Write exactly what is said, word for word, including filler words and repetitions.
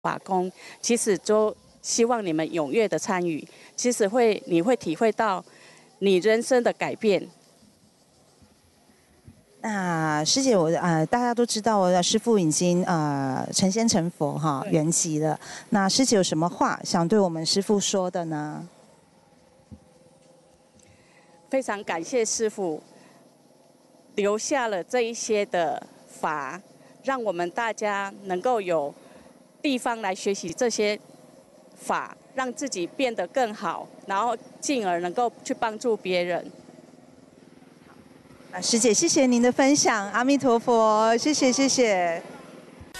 法工，其实就希望你们踊跃的参与，其实会你会体会到你人生的改变。 那师姐我，呃，大家都知道，我的师父已经呃成仙成佛哈，圆寂了。那师姐有什么话想对我们师父说的呢？ 非常感谢师父留下了这一些的法，让我们大家能够有地方来学习这些法，让自己变得更好，然后进而能够去帮助别人。 啊，师姐，谢谢您的分享，阿弥陀佛，谢谢谢谢。